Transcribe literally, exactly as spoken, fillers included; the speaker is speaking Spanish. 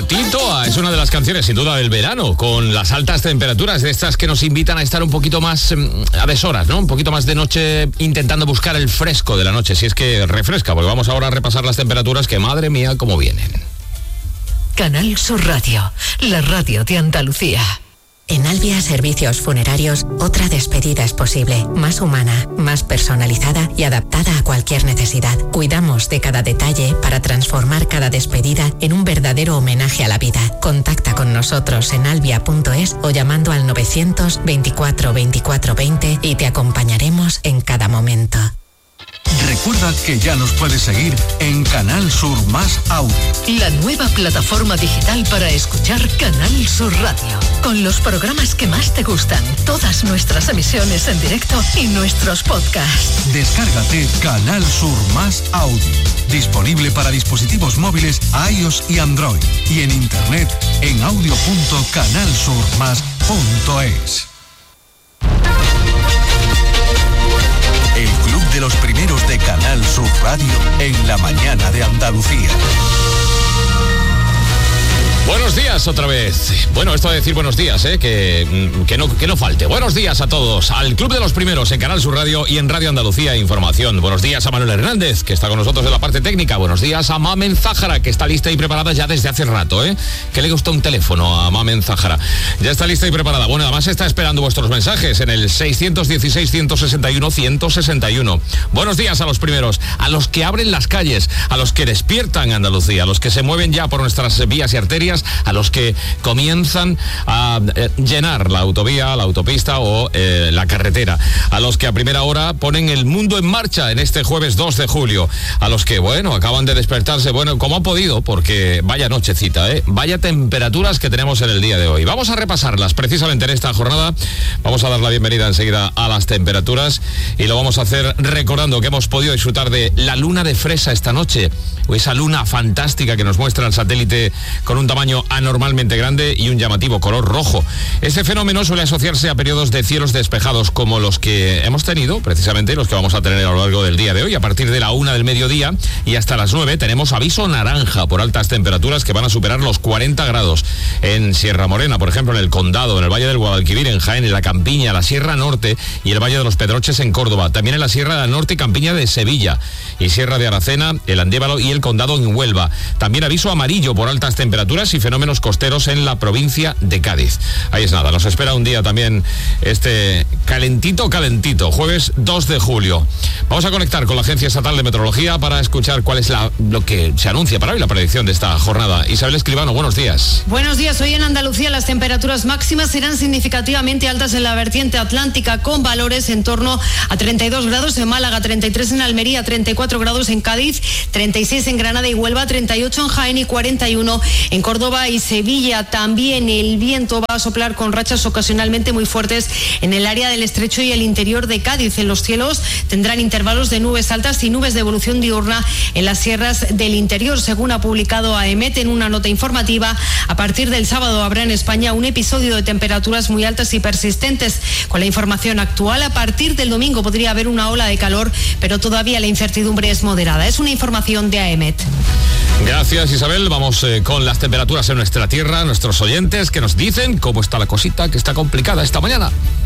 Patito es una de las canciones sin duda del verano, con las altas temperaturas de estas que nos invitan a estar un poquito más a deshoras, ¿no? Un poquito más de noche intentando buscar el fresco de la noche, si es que refresca, porque vamos ahora a repasar las temperaturas que madre mía cómo vienen. Canal Sur Radio, la radio de Andalucía. En Albia Servicios Funerarios, otra despedida es posible, más humana, más personalizada y adaptada a cualquier necesidad. Cuidamos de cada detalle para transformar cada despedida en un verdadero homenaje a la vida. Contacta con nosotros en albia punto es o llamando al novecientos veinticuatro veinticuatro veinte y te acompañaremos en cada momento. Recuerda que ya nos puedes seguir en Canal Sur Más Audio. La nueva plataforma digital para escuchar Canal Sur Radio. Con los programas que más te gustan, todas nuestras emisiones en directo y nuestros podcasts. Descárgate Canal Sur Más Audio. Disponible para dispositivos móviles iOS y Android. Y en internet en audio punto canal sur más punto es. El club de los primeros de Canal Sur Radio en la mañana de Andalucía. Buenos días otra vez. Bueno, esto de decir buenos días, ¿eh? que, que, no, que no falte. Buenos días a todos. Al Club de los Primeros en Canal Sur Radio y en Radio Andalucía Información. Buenos días a Manuel Hernández, que está con nosotros en la parte técnica. Buenos días a Mamen Zájara, que está lista y preparada ya desde hace rato, ¿eh? Que le gusta un teléfono a Mamen Zájara. Ya está lista y preparada. Bueno, además está esperando vuestros mensajes en el seiscientos dieciséis, ciento sesenta y uno, ciento sesenta y uno. Buenos días a los primeros, a los que abren las calles, a los que despiertan Andalucía, a los que se mueven ya por nuestras vías y arterias, a los que comienzan a eh, llenar la autovía, la autopista o eh, la carretera, a los que a primera hora ponen el mundo en marcha en este jueves dos de julio, a los que, bueno, acaban de despertarse, bueno, como han podido, porque vaya nochecita, ¿eh? Vaya temperaturas que tenemos en el día de hoy. Vamos a repasarlas precisamente en esta jornada. Vamos a dar la bienvenida enseguida a las temperaturas y lo vamos a hacer recordando que hemos podido disfrutar de la luna de fresa esta noche, o esa luna fantástica que nos muestra el satélite con un tamaño anormalmente grande y un llamativo color rojo. Este fenómeno suele asociarse a periodos de cielos despejados como los que hemos tenido, precisamente los que vamos a tener a lo largo del día de hoy. A partir de la una del mediodía y hasta las nueve tenemos aviso naranja por altas temperaturas que van a superar los cuarenta grados en Sierra Morena, por ejemplo, en el Condado, en el Valle del Guadalquivir, en Jaén, en la Campiña, la Sierra Norte y el Valle de los Pedroches en Córdoba. También en la Sierra del Norte y Campiña de Sevilla y Sierra de Aracena, el Andévalo y el Condado en Huelva. También aviso amarillo por altas temperaturas y fenómenos costeros en la provincia de Cádiz. Ahí es nada, nos espera un día también este calentito, calentito, jueves dos de julio. Vamos a conectar con la Agencia Estatal de Meteorología para escuchar cuál es la, lo que se anuncia para hoy, la predicción de esta jornada. Isabel Escribano, buenos días. Buenos días. Hoy en Andalucía las temperaturas máximas serán significativamente altas en la vertiente atlántica, con valores en torno a treinta y dos grados en Málaga, treinta y tres en Almería, treinta y cuatro grados en Cádiz, treinta y seis en Granada y Huelva, treinta y ocho en Jaén y cuarenta y uno en Córdoba y Sevilla. También el viento va a soplar con rachas ocasionalmente muy fuertes en el área del Estrecho y el interior de Cádiz. En los cielos tendrán intervalos de nubes altas y nubes de evolución diurna en las sierras del interior. Según ha publicado A E M E T en una nota informativa, a partir del sábado habrá en España un episodio de temperaturas muy altas y persistentes. Con la información actual, a partir del domingo podría haber una ola de calor, pero todavía la incertidumbre es moderada. Es una información de A E M E T. Gracias, Isabel. Vamos eh, con las temperaturas en nuestra tierra, nuestros oyentes que nos dicen cómo está la cosita, que está complicada esta mañana.